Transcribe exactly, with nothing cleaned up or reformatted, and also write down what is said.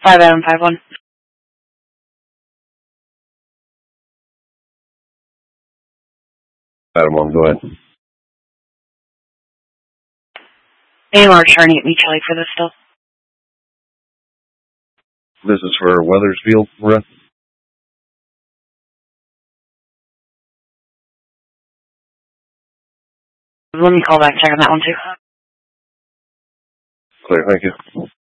five Adam five one. Adam one, go ahead. A M R trying to get me Charlie for this still. This is for Weathersfield, Maria? Let me call back check on that one too. Clear, thank you.